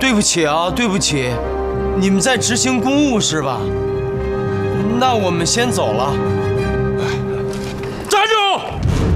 对不起啊，对不起，你们在执行公务是吧？那我们先走了。